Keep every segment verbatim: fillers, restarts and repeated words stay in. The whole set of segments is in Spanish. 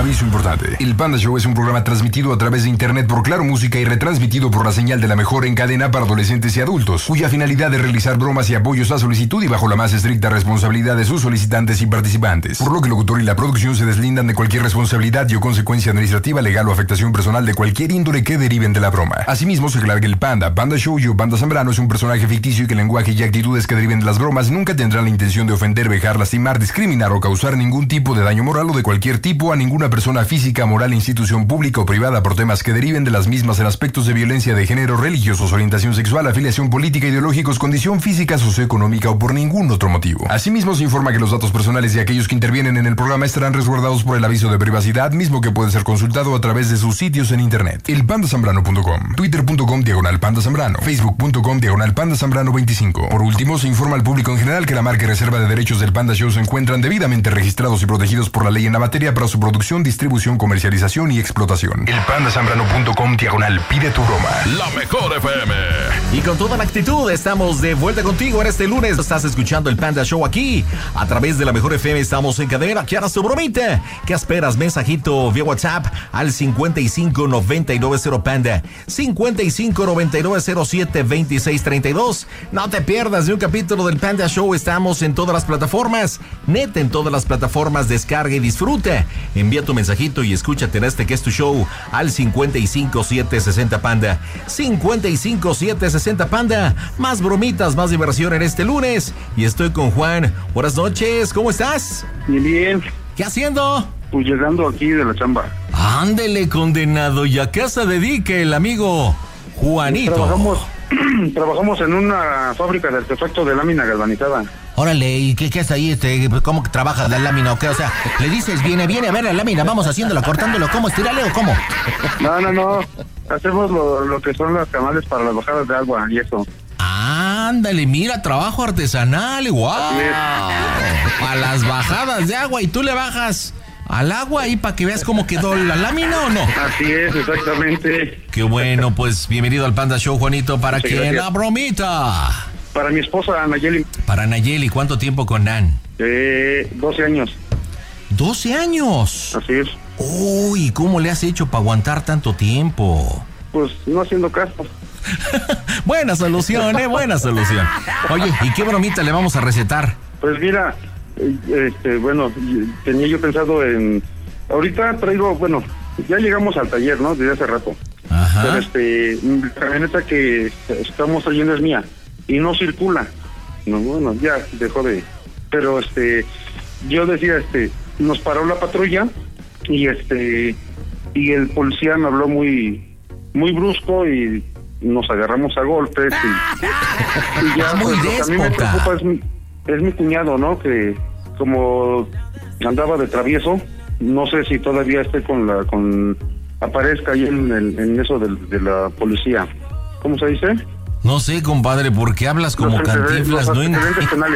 Aviso importante. El Panda Show es un programa transmitido a través de internet por Claro Música y retransmitido por la señal de la mejor en cadena para adolescentes y adultos, cuya finalidad es realizar bromas y apoyos a solicitud y bajo la más estricta responsabilidad de sus solicitantes y participantes. Por lo que el locutor y la producción se deslindan de cualquier responsabilidad y o consecuencia administrativa, legal o afectación personal de cualquier índole que deriven de la broma. Asimismo, se aclara que el Panda, Panda Show y o Panda Zambrano es un personaje ficticio y que el lenguaje y actitudes que deriven de las bromas nunca tendrán la intención de ofender, vejar, lastimar, discriminar o causar ningún tipo de daño moral o de cualquier tipo a ninguna persona física, moral, institución pública o privada por temas que deriven de las mismas en aspectos de violencia de género, religiosos, orientación sexual, afiliación política, ideológicos, condición física, socioeconómica o por ningún otro motivo. Asimismo, se informa que los datos personales de aquellos que intervienen en el programa estarán resguardados por el aviso de privacidad, mismo que puede ser consultado a través de sus sitios en internet. el panda zambrano punto com, twitter punto com diagonal panda zambrano, facebook punto com diagonal panda zambrano veinticinco. Por último, se informa al público en general que la marca y reserva de derechos del Panda Show se encuentran debidamente registrados y protegidos por la ley en la materia para su producción, distribución, comercialización y explotación. el panda zambrano punto com diagonal pide tu broma. La mejor F M. Y con toda la actitud estamos de vuelta contigo en este lunes. Estás escuchando el Panda Show aquí a través de la mejor F M. Estamos en cadena. ¿Qué harás tu bromita? ¿Qué esperas? Mensajito vía WhatsApp al cincuenta y cinco noventa y nueve cero Panda, cincuenta y cinco noventa y nueve cero siete veintiséis treinta y dos. No te pierdas de un capítulo del Panda Show. Estamos en todas las plataformas. Neta, en todas las plataformas. Descarga y disfruta. Envía tu mensajito y escúchate en este que es tu show al cincuenta y cinco siete sesenta Panda, cincuenta y cinco siete sesenta Panda. Más bromitas, más diversión en este lunes. Y estoy con Juan. Buenas noches, ¿cómo estás? Bien, bien. ¿Qué haciendo? Pues llegando aquí de la chamba. Ándele, condenado. ¿Y a qué se dedica el amigo Juanito? Trabajamos, trabajamos en una fábrica de artefactos de lámina galvanizada. Órale, ¿y qué, qué es ahí? Este, ¿cómo que trabajas la lámina o qué? O sea, le dices, viene, viene a ver la lámina, vamos haciéndolo, cortándolo, ¿cómo? ¿Estirale o cómo? No, no, no. Hacemos lo, lo que son las canales para las bajadas de agua y eso. Ándale, mira, trabajo artesanal, guau. A las bajadas de agua y tú le bajas al agua ahí para que veas cómo quedó la lámina o no. Así es, exactamente. Qué bueno, pues bienvenido al Panda Show, Juanito. ¿Para Muchas quién gracias. la bromita? Para mi esposa, Nayeli. Para Nayeli, ¿cuánto tiempo con Nan? Eh, doce años. doce años. Así es. Uy, ¿cómo le has hecho para aguantar tanto tiempo? Pues no haciendo caso. Buena solución, eh, buena solución. Oye, ¿y qué bromita le vamos a recetar? Pues mira, eh, este, bueno, tenía yo pensado en... Ahorita traigo, bueno, ya llegamos al taller, ¿no? Desde hace rato. Ajá. Pero este, la camioneta que estamos trayendo es mía y no circula. No, bueno, ya dejó de... Pero este, yo decía, este, nos paró la patrulla y este, y el policía me habló muy, muy brusco y nos agarramos a golpes y, y ya Muy pues, lo que a mí me déspota. preocupa es mi, es mi cuñado, ¿no? Que como andaba de travieso, no sé si todavía esté con la, con aparezca ahí en, el, en eso de, de la policía. ¿Cómo se dice? No sé, compadre, ¿por qué hablas como Los antecedentes- Cantinflas? los No en- antecedentes penales.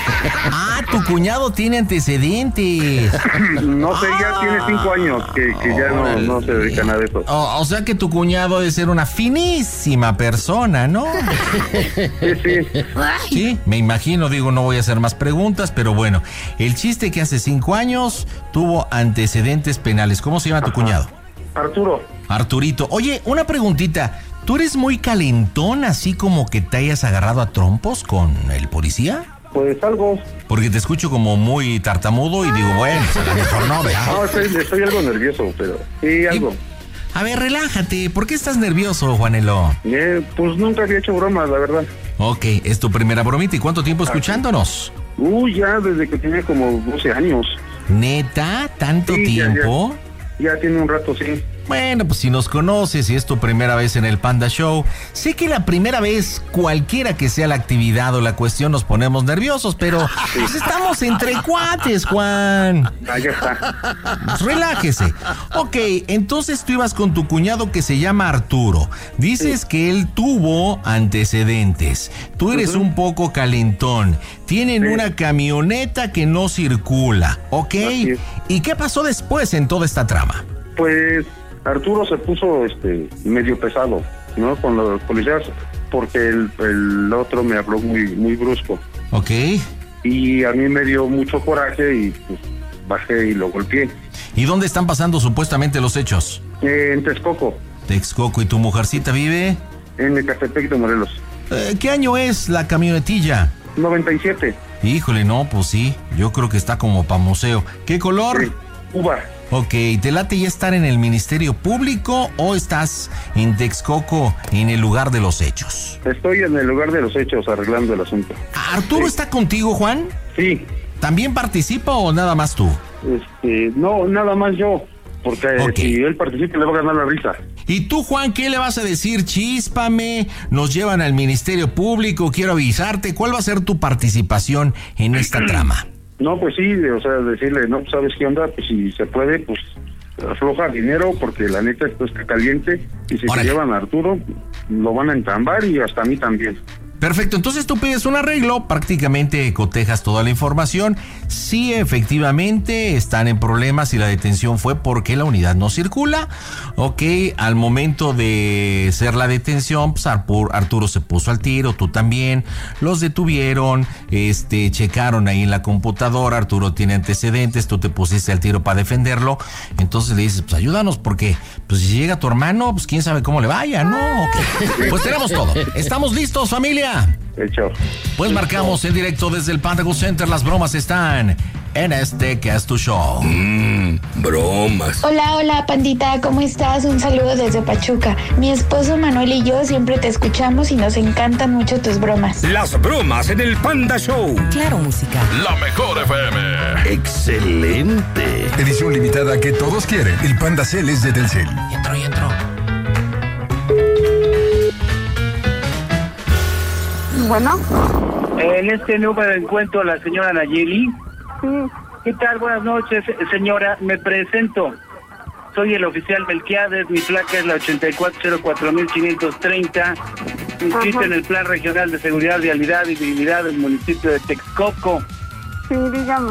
Ah, tu cuñado tiene antecedentes. No sé, ya tiene cinco años que, que ya no, no se dedica a nada de eso. O, o sea que tu cuñado debe ser una finísima persona, ¿no? Sí, sí. Sí, me imagino, digo, no voy a hacer más preguntas, pero bueno, el chiste que hace cinco años tuvo antecedentes penales. ¿Cómo se llama tu cuñado? Arturo, Arturito. Oye, una preguntita. ¿Tú eres muy calentón, así como que te hayas agarrado a trompos con el policía? pues algo. Porque te escucho como muy tartamudo y digo, bueno, pues a lo mejor no, ¿verdad? No, estoy, estoy algo nervioso, pero sí, algo. A ver, relájate. ¿Por qué estás nervioso, Juanelo? Eh, pues nunca había hecho bromas, la verdad. Ok, es tu primera bromita. ¿Y cuánto tiempo escuchándonos? Uy, ya desde que tenía como doce años. ¿Neta? ¿Tanto Sí, ya, tiempo? Ya tiene un rato, sí. Bueno, pues si nos conoces y es tu primera vez en el Panda Show, sé que la primera vez, cualquiera que sea la actividad o la cuestión, nos ponemos nerviosos, pero pues estamos entre cuates, Juan. Ah, ya está. Pues relájese. Ok, entonces tú ibas con tu cuñado que se llama Arturo. Dices que él tuvo antecedentes. Tú eres Ujú. un poco calentón. Tienen Sí. una camioneta que no circula, ¿ok? Así es. ¿Y qué pasó después en toda esta trama? Pues Arturo se puso este medio pesado, ¿no? Con los policías, porque el, el otro me habló muy muy brusco. ¿Ok? Y a mí me dio mucho coraje y pues bajé y lo golpeé. ¿Y dónde están pasando supuestamente los hechos? Eh, en Texcoco. Texcoco. ¿Y tu mujercita vive? En Ecatepec de Morelos. Eh, ¿Qué año es la camionetilla? noventa y siete. Híjole, no, pues sí. Yo creo que está como pa' museo. ¿Qué color? Sí. Uva. Ok, ¿te late ya estar en el Ministerio Público o estás en Texcoco en el lugar de los hechos? Estoy en el lugar de los hechos arreglando el asunto. ¿Arturo Sí. está contigo, Juan? Sí. ¿También participa o nada más tú? Este, no, nada más yo. Porque Ok. si él participa le va a ganar la risa. ¿Y tú, Juan, qué le vas a decir? Chíspame, nos llevan al Ministerio Público, quiero avisarte. ¿Cuál va a ser tu participación en esta trama? No, pues sí, o sea, decirle, no, ¿sabes qué onda? Pues si se puede, pues afloja dinero, porque la neta esto está caliente, y si Órale. se llevan a Arturo, lo van a entrambar y hasta a mí también. Perfecto, entonces tú pides un arreglo, prácticamente cotejas toda la información. Si efectivamente están en problemas y la detención fue porque la unidad no circula, ok, al momento de ser la detención, pues Arturo se puso al tiro, tú también, los detuvieron, este, checaron ahí en la computadora, Arturo tiene antecedentes, tú te pusiste al tiro para defenderlo, entonces le dices, pues ayúdanos porque pues si llega tu hermano, pues quién sabe cómo le vaya, ¿no? Okay. Pues tenemos todo, estamos listos, familia. Hecho. Pues marcamos en directo desde el Panda Go Center. Las bromas están en este que es tu show. Mmm, bromas. Hola, hola, pandita, ¿cómo estás? Un saludo desde Pachuca. Mi esposo Manuel y yo siempre te escuchamos y nos encantan mucho tus bromas. Las bromas en el Panda Show. Claro, música. La mejor F M. Excelente. Edición limitada que todos quieren. El Panda Cel es de Telcel. Y entró, y entró. Bueno. En este número encuentro a la señora Nayeli. Sí. ¿Qué tal? Buenas noches, señora. Me presento. Soy el oficial Melquiades. Mi placa es la ochenta y cuatro cero cuatro quinientos treinta. Inscrito Ajá. en el Plan Regional de Seguridad, Vialidad y Vialidad del municipio de Texcoco. Sí, dígame.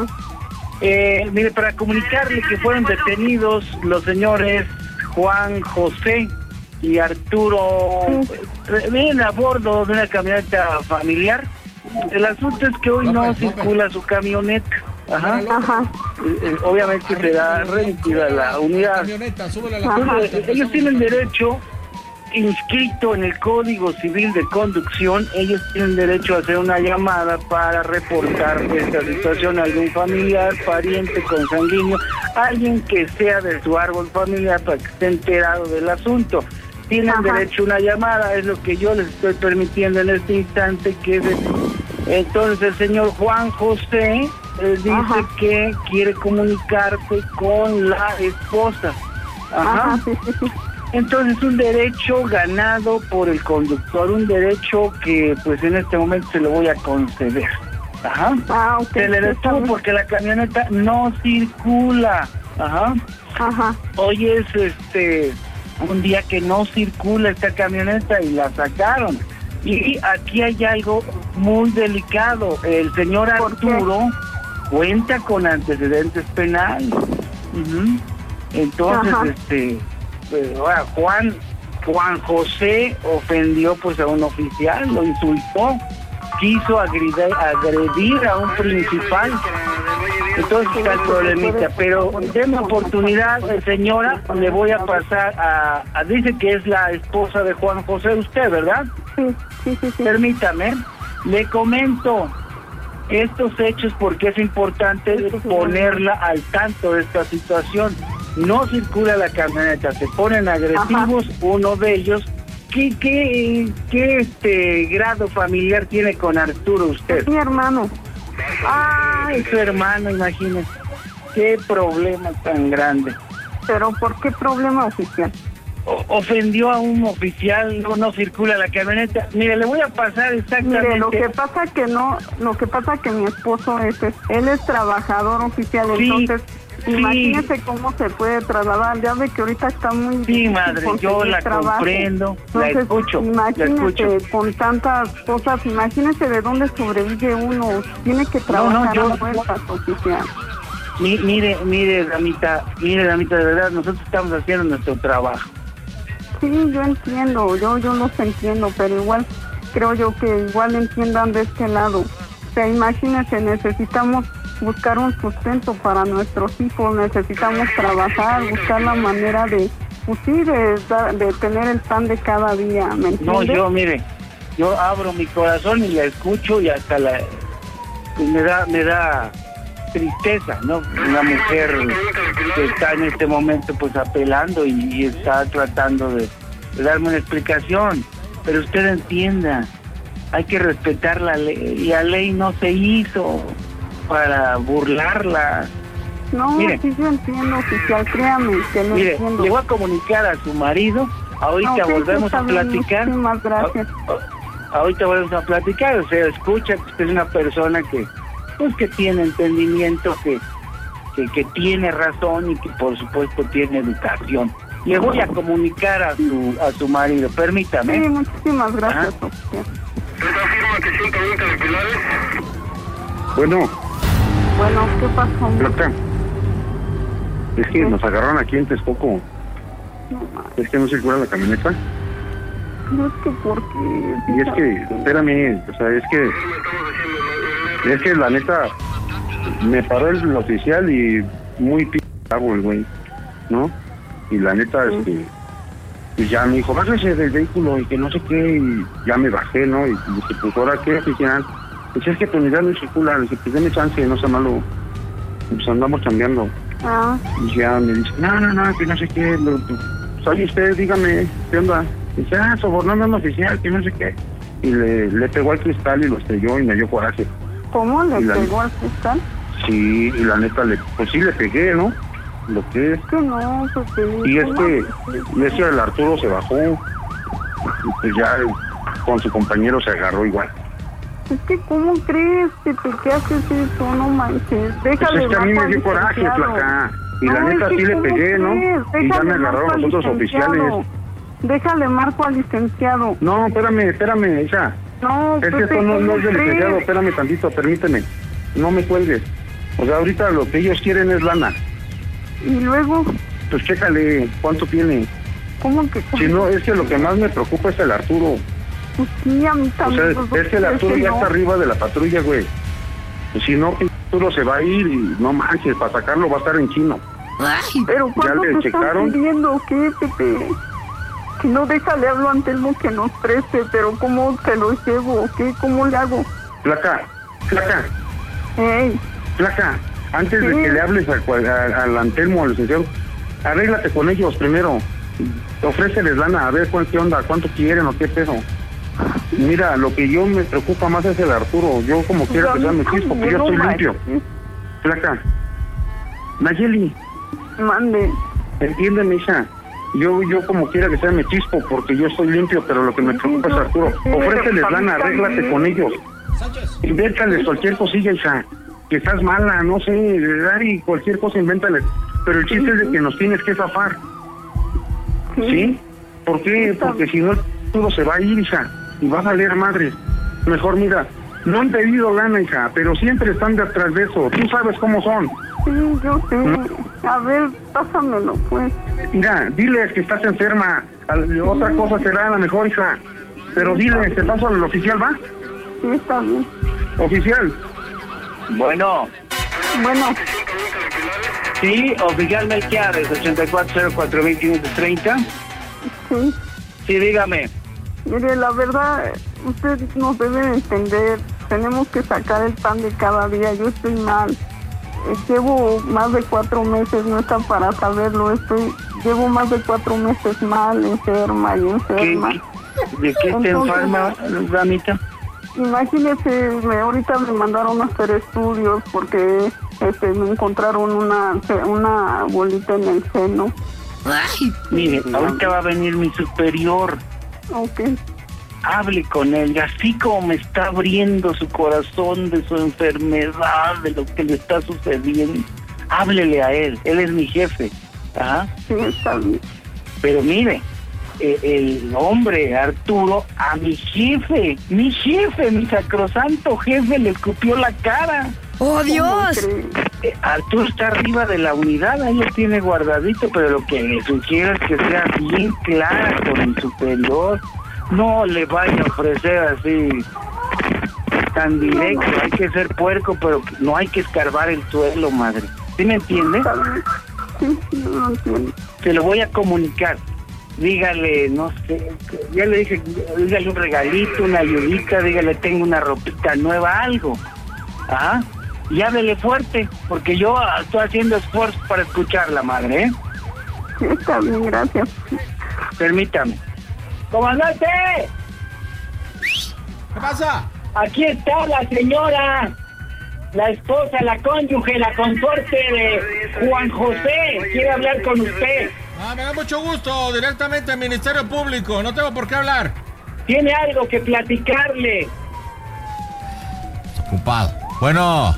Eh, mire, para comunicarle que fueron detenidos los señores Juan José y Arturo, eh, vienen a bordo de una camioneta familiar. El asunto es que hoy no circula su camioneta. Ajá. Ajá. Eh, eh, obviamente será remitida la unidad. Entonces, ellos tienen derecho, inscrito en el Código Civil de Conducción, ellos tienen derecho a hacer una llamada para reportar esta situación a algún familiar, pariente, consanguíneo, alguien que sea de su árbol familiar para que esté enterado del asunto. Tienen Ajá. derecho a una llamada, es lo que yo les estoy permitiendo en este instante. Que de... Entonces el señor Juan José eh, dice Ajá. que quiere comunicarse con la esposa. Ajá. Ajá, sí, sí, sí. Entonces un derecho ganado por el conductor, un derecho que pues en este momento se lo voy a conceder. Ajá. Ah, ok. Se le detuvo porque la camioneta no circula. Ajá. Ajá. Hoy es este un día que no circula esta camioneta y la sacaron. Y aquí hay algo muy delicado. El señor Arturo cuenta con antecedentes penales. Uh-huh. Entonces, Ajá. este, pues, ahora, Juan Juan José ofendió pues a un oficial, lo insultó, quiso agredir, agredir a un principal. Entonces está el problemita, pero denme oportunidad, señora, le voy a pasar a, a, dice que es la esposa de Juan José, usted, ¿verdad? Sí, sí, sí, sí. Permítame, le comento estos hechos porque es importante ponerla al tanto de esta situación. No circula la camioneta, se ponen agresivos. Ajá. Uno de ellos. ¿Qué, qué, qué este grado familiar tiene con Arturo usted? Mi hermano. Ay, su hermano, imagínese. Qué problema tan grande. ¿Pero por qué problema, oficial? O, ofendió a un oficial, no, no circula la camioneta. Mire, le voy a pasar exactamente. Mire, lo que pasa que no, lo que pasa que mi esposo es, es él es trabajador oficial, sí, entonces sí. Imagínese cómo se puede trasladar, ya ve que ahorita está muy sí, difícil madre, yo la trabajo. comprendo, entonces, la escucho, imagínese la escucho. Con tantas cosas, imagínese de dónde sobrevive uno, tiene que trabajar no, no, yo, a fuerzas, oficial. Mi, mire, mire, damita, mire, damita, de verdad, nosotros estamos haciendo nuestro trabajo. Sí, yo entiendo, yo yo los entiendo, pero igual creo yo que igual entiendan de este lado. O sea, imagínense, necesitamos buscar un sustento para nuestros hijos, necesitamos trabajar, buscar la manera de, pues sí, de, de tener el pan de cada día, ¿me entiendes? No, yo, mire, yo abro mi corazón y la escucho y hasta la... Y me da, me da tristeza, ¿no? Una mujer que está en este momento pues apelando y, y está tratando de, de darme una explicación, pero usted entienda, hay que respetar la ley, y la ley no se hizo para burlarla. No, mire, sí yo entiendo, oficial, créame que no mire, entiendo. le voy a comunicar a su marido, ahorita okay, volvemos a platicar. Muchísimas gracias. A, ahorita volvemos a platicar, o sea, escucha que usted es una persona que, pues que tiene entendimiento, que, que, que tiene razón y que por supuesto tiene educación. Le voy a comunicar a su a su marido, permítame. Sí, muchísimas gracias, oficial. Bueno. Bueno, ¿qué pasó? Loca. Es que nos agarraron aquí en Texcoco. No, es que no circula la camioneta. No es que porque... Y es que, espérame, o sea, es que... Es que la neta, me paró el oficial y muy p***avo el güey, ¿no? Y la neta, sí. este... Pues ya me dijo, bájese del vehículo y que no sé qué, y ya me bajé, ¿no? Y dije, pues ahora qué, oficial. Pues es que tu unidad no circula, le dije, pues déme chance, no sea malo. Pues andamos cambiando. Ah. Y ya me dice, no, no, no, que no sé qué. Lo, pues, oye, usted, dígame, ¿qué onda? Y dice, ah, sobornando a un oficial, que no sé qué. Y le, le pegó al cristal y lo estrelló y me dio coraje. ¿Cómo? ¿Le la, pegó al cristal? Sí, y la neta, le, pues sí le pegué, ¿no? Lo que es. Que no, pues sí. Y es que, y es que el Arturo se bajó. Y pues ya con su compañero se agarró igual. Es que, ¿cómo crees que te que haces eso? No manches. Déjale. Pues es que a mí me dio coraje, flaca. Y no, la neta sí le pegué, ¿no? Y ya me agarraron los otros oficiales. Déjale marco al licenciado. No, espérame, espérame, hija. No, es que esto no, no es del licenciado, espérame tantito, permíteme. No me cuelgues. O sea, ahorita lo que ellos quieren es lana. ¿Y luego? Pues chécale, ¿cuánto tiene? ¿Cómo que? Si no, es que lo que más me preocupa es el Arturo. Pues sí, a mí también. O sea, es que el Arturo ya no. está arriba de la patrulla, güey. Pues si no, el Arturo se va a ir y no manches, para sacarlo va a estar en chino. Ay, pero ¿cuándo te checaron? Están pidiendo? ¿Qué, Pepe? Que no, déjale, hablo a Antelmo que nos preste, pero ¿cómo te lo llevo? ¿Qué? ¿Cómo le hago? Flaca, flaca. Ey. Flaca, antes ¿Sí? de que le hables al, al Antelmo, al licenciado, arréglate con ellos primero. Ofréceles lana, a ver qué onda, cuánto quieren o qué pedo. Mira, lo que yo me preocupa más es el Arturo. Yo como pues quiera que sea mi chispo, porque yo estoy limpio. ¿Sí? Flaca. Nayeli. Mande. Entiéndeme, hija. Yo yo como quiera que sea mi chispo, porque yo estoy limpio, pero lo que me preocupa es Arturo. Ofréceles lana, arréglate con ellos. Invéntales cualquier cosilla, hija. Que estás mala, no sé, Dari, cualquier cosa invéntales. Pero el chiste es de que nos tienes que zafar. ¿Sí? ¿Por qué? Porque si no, todo se va a ir, hija. Y va a valer a madres. Mejor, mira, no han pedido lana, hija, pero siempre están detrás de eso. Tú sabes cómo son. Sí, yo sé. ¿No? A ver, pásamelo, pues. Mira, diles que estás enferma. Sí. Otra cosa será a la mejor, hija. Pero diles, te paso al oficial, ¿va? Sí, está bien. Oficial. Bueno. Bueno. Sí, oficial Melquiades, ochenta y cuatro cero cuatro mil quinientos treinta. Sí. Sí, dígame. Mire, la verdad, usted nos debe entender. Tenemos que sacar el pan de cada día. Yo estoy mal. Llevo más de cuatro meses, no está para saberlo. Estoy, llevo más de cuatro meses mal, enferma y enferma. ¿Qué, ¿De qué te enferma, damita? Imagínese, me, ahorita me mandaron a hacer estudios porque este, me encontraron una, una bolita en el seno. Ay, mire, ahorita va a venir mi superior. Ok. Hable con él, así como me está abriendo su corazón de su enfermedad, de lo que le está sucediendo. Háblele a él, él es mi jefe. ¿Ah? Sí, está bien. Pero mire, eh, el hombre Arturo a mi jefe, mi jefe, mi sacrosanto jefe le escupió la cara. ¡Oh, Dios! Eh, Arturo está arriba de la unidad, ahí lo tiene guardadito, pero lo que le sugiero es que sea bien clara con el superior. No le vaya a ofrecer así tan directo, hay que ser puerco, pero no hay que escarbar el suelo, madre. ¿Sí me entiende? Sí, sí, no entiendo. Se lo voy a comunicar. Dígale, no sé, ya le dije, dígale un regalito, una ayudita, dígale tengo una ropita nueva, algo. ¿Ah? Y háblele fuerte, porque yo estoy haciendo esfuerzo para escucharla, madre, ¿eh? Sí, está bien, gracias. Permítame. ¡Comandante! ¿Qué pasa? Aquí está la señora, la esposa, la cónyuge, la consorte de Juan José. Quiere hablar con usted. Ah, me da mucho gusto, directamente al Ministerio Público, no tengo por qué hablar. Tiene algo que platicarle. Ocupado. Bueno.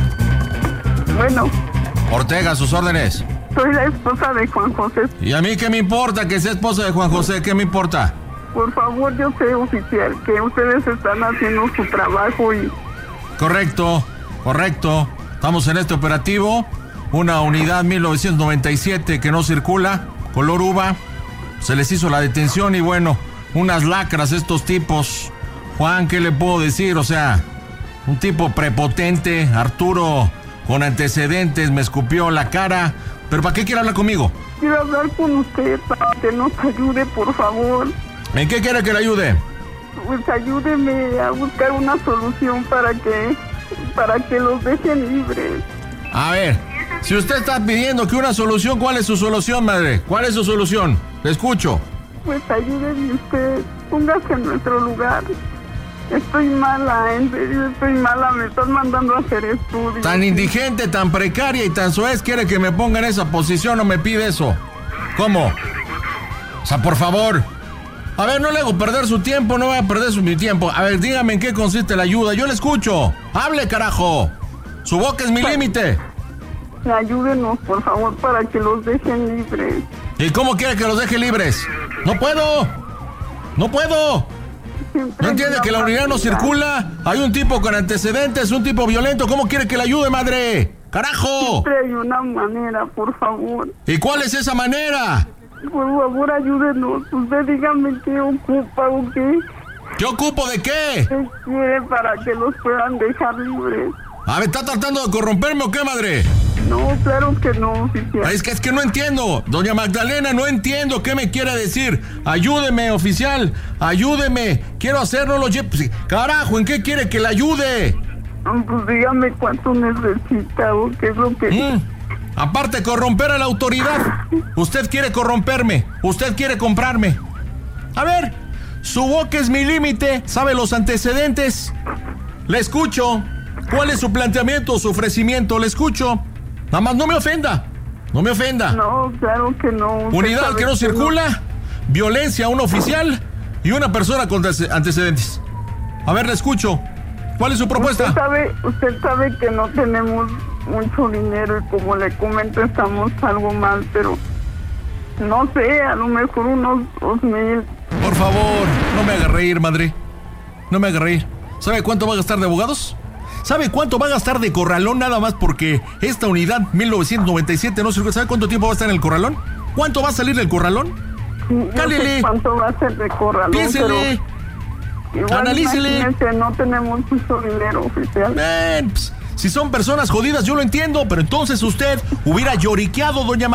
Bueno. Ortega, sus órdenes. Soy la esposa de Juan José. ¿Y a mí qué me importa que sea esposa de Juan José? ¿Qué me importa? Por favor, yo sé, oficial, que ustedes están haciendo su trabajo y... Correcto, correcto. Estamos en este operativo. Una unidad mil novecientos noventa y siete que no circula, color uva. Se les hizo la detención y bueno, unas lacras estos tipos. Juan, ¿qué le puedo decir? O sea, un tipo prepotente, Arturo, con antecedentes, me escupió la cara. ¿Pero para qué quiere hablar conmigo? Quiero hablar con usted para que nos ayude, por favor. ¿En qué quiere que le ayude? Pues ayúdeme a buscar una solución para que, para que los dejen libres. A ver, si usted está pidiendo que una solución, ¿cuál es su solución, madre? ¿Cuál es su solución? Le escucho. Pues ayúdeme usted, póngase en nuestro lugar. Estoy mala, en serio, estoy mala, me están mandando a hacer estudios. Tan indigente, tan precaria y tan soez, ¿quiere que me ponga en esa posición o me pide eso? ¿Cómo? O sea, por favor. A ver, no le hago perder su tiempo, no voy a perder su, mi tiempo. A ver, dígame en qué consiste la ayuda, yo le escucho. ¡Hable, carajo! Su boca es mi límite. Ayúdenos, por favor, para que los dejen libres. ¿Y cómo quiere que los deje libres? ¡No puedo! ¡No puedo! ¿No entiende que la unidad no circula? Hay un tipo con antecedentes, un tipo violento. ¿Cómo quiere que le ayude, madre? ¡Carajo! Siempre hay una manera, por favor. ¿Y cuál es esa manera? Por favor, ayúdenos. Usted dígame qué ocupa o qué. ¿Qué ocupo de qué? ¿Qué quiere para que los puedan dejar libres? A ver, ¿está tratando de corromperme o qué, madre? No, claro que no, oficial. Es que es que no entiendo. Doña Magdalena, no entiendo qué me quiere decir. Ayúdeme, oficial. Ayúdeme. Quiero hacerlo. Los... Carajo, ¿en qué quiere que le ayude? Pues dígame cuánto necesita o qué es lo que... Mm. Aparte, corromper a la autoridad. Usted quiere corromperme. Usted quiere comprarme. A ver, su boca es mi límite. ¿Sabe los antecedentes? Le escucho. ¿Cuál es su planteamiento, su ofrecimiento? Le escucho. Nada más no me ofenda. No me ofenda. No, claro que no. Unidad que no circula, no. Violencia a un oficial y una persona con antecedentes. A ver, le escucho. ¿Cuál es su propuesta? Usted sabe, usted sabe que no tenemos mucho dinero y como le comento estamos algo mal, pero no sé, a lo mejor unos dos mil. Por favor, no me haga reír, madre. No me haga reír. ¿Sabe cuánto va a gastar de abogados? ¿Sabe cuánto va a gastar de corralón nada más porque esta unidad mil novecientos noventa y siete no se... ¿Sabe cuánto tiempo va a estar en el corralón? ¿Cuánto va a salir del corralón? No sé cuánto va a ser de corralón. Piénsele. Analícele. No tenemos mucho dinero, oficial. Ven, pues, si son personas jodidas yo lo entiendo, pero entonces usted hubiera lloriqueado, doña